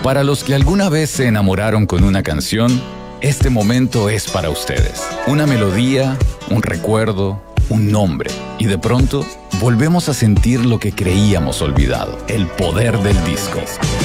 Para los que alguna vez se enamoraron con una canción, este momento es para ustedes. Una melodía, un recuerdo, un nombre. Y de pronto, volvemos a sentir lo que creíamos olvidado. El poder del disco.